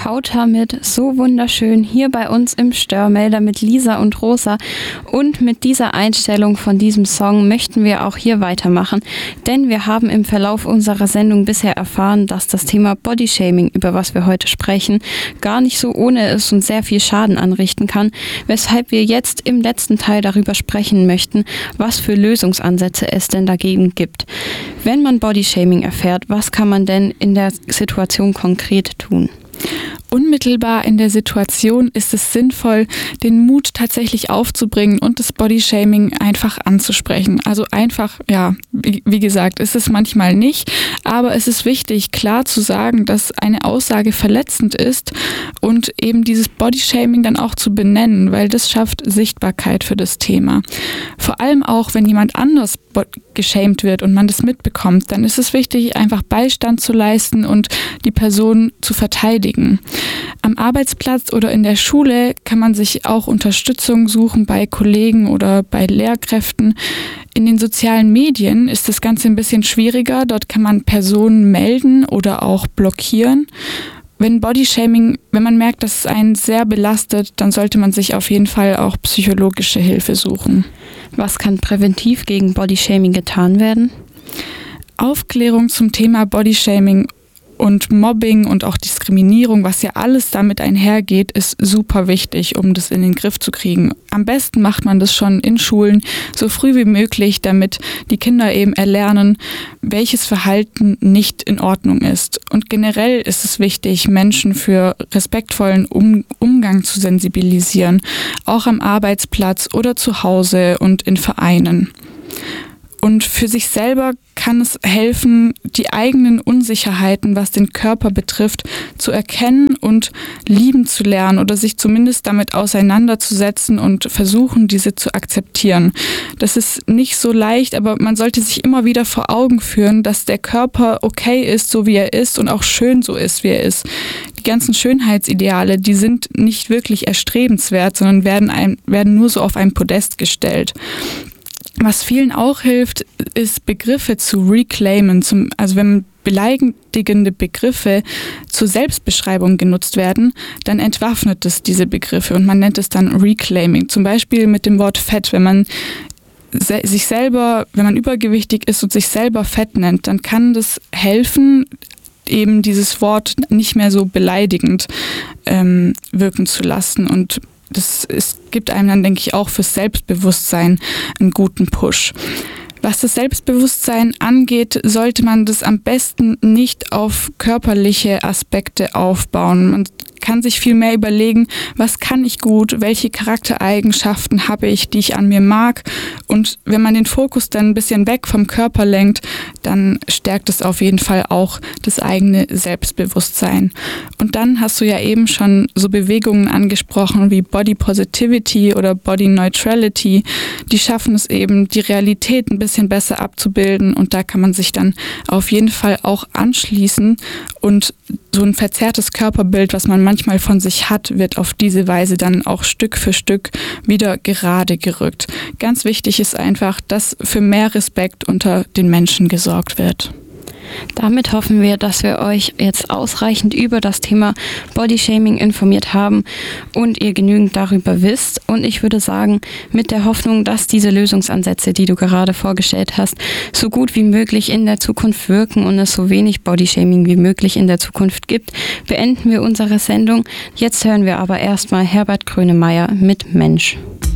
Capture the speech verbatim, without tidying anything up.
Kauter mit So wunderschön hier bei uns im Störmelder mit Lisa und Rosa. Und mit dieser Einstellung von diesem Song möchten wir auch hier weitermachen, denn wir haben im Verlauf unserer Sendung bisher erfahren, dass das Thema Bodyshaming, über was wir heute sprechen, gar nicht so ohne ist und sehr viel Schaden anrichten kann, weshalb wir jetzt im letzten Teil darüber sprechen möchten, was für Lösungsansätze es denn dagegen gibt. Wenn man Bodyshaming erfährt, was kann man denn in der Situation konkret tun? Unmittelbar in der Situation ist es sinnvoll, den Mut tatsächlich aufzubringen und das Bodyshaming einfach anzusprechen. Also einfach, ja, wie, wie gesagt, ist es manchmal nicht, aber es ist wichtig, klar zu sagen, dass eine Aussage verletzend ist und eben dieses Bodyshaming dann auch zu benennen, weil das schafft Sichtbarkeit für das Thema. Vor allem auch, wenn jemand anders geshamed wird und man das mitbekommt, dann ist es wichtig, einfach Beistand zu leisten und die Person zu verteidigen. Am Arbeitsplatz oder in der Schule kann man sich auch Unterstützung suchen bei Kollegen oder bei Lehrkräften. In den sozialen Medien ist das Ganze ein bisschen schwieriger. Dort kann man Personen melden oder auch blockieren. Wenn Bodyshaming, wenn man merkt, dass es einen sehr belastet, dann sollte man sich auf jeden Fall auch psychologische Hilfe suchen. Was kann präventiv gegen Bodyshaming getan werden? Aufklärung zum Thema Bodyshaming und Mobbing und auch Diskriminierung, was ja alles damit einhergeht, ist super wichtig, um das in den Griff zu kriegen. Am besten macht man das schon in Schulen so früh wie möglich, damit die Kinder eben erlernen, welches Verhalten nicht in Ordnung ist. Und generell ist es wichtig, Menschen für respektvollen um- Umgang zu sensibilisieren, auch am Arbeitsplatz oder zu Hause und in Vereinen. Und für sich selber kann es helfen, die eigenen Unsicherheiten, was den Körper betrifft, zu erkennen und lieben zu lernen oder sich zumindest damit auseinanderzusetzen und versuchen, diese zu akzeptieren. Das ist nicht so leicht, aber man sollte sich immer wieder vor Augen führen, dass der Körper okay ist, so wie er ist und auch schön so ist, wie er ist. Die ganzen Schönheitsideale, die sind nicht wirklich erstrebenswert, sondern werden, ein, werden nur so auf ein Podest gestellt. Was vielen auch hilft, ist Begriffe zu reclaimen. Zum, also wenn beleidigende Begriffe zur Selbstbeschreibung genutzt werden, dann entwaffnet es diese Begriffe und man nennt es dann Reclaiming. Zum Beispiel mit dem Wort Fett, wenn man se- sich selber, wenn man übergewichtig ist und sich selber Fett nennt, dann kann das helfen, eben dieses Wort nicht mehr so beleidigend ähm, wirken zu lassen. Und das ist, gibt einem dann, denke ich, auch fürs Selbstbewusstsein einen guten Push. Was das Selbstbewusstsein angeht, sollte man das am besten nicht auf körperliche Aspekte aufbauen. Man kann sich viel mehr überlegen, was kann ich gut, welche Charaktereigenschaften habe ich, die ich an mir mag. Und wenn man den Fokus dann ein bisschen weg vom Körper lenkt, dann stärkt es auf jeden Fall auch das eigene Selbstbewusstsein. Und dann hast du ja eben schon so Bewegungen angesprochen wie Body Positivity oder Body Neutrality. Die schaffen es eben, die Realität ein bisschen besser abzubilden. Und da kann man sich dann auf jeden Fall auch anschließen und so ein verzerrtes Körperbild, was man manchmal von sich hat, wird auf diese Weise dann auch Stück für Stück wieder gerade gerückt. Ganz wichtig ist einfach, dass für mehr Respekt unter den Menschen gesorgt wird. Damit hoffen wir, dass wir euch jetzt ausreichend über das Thema Bodyshaming informiert haben und ihr genügend darüber wisst. Und ich würde sagen, mit der Hoffnung, dass diese Lösungsansätze, die du gerade vorgestellt hast, so gut wie möglich in der Zukunft wirken und es so wenig Bodyshaming wie möglich in der Zukunft gibt, beenden wir unsere Sendung. Jetzt hören wir aber erstmal Herbert Grönemeyer mit Mensch.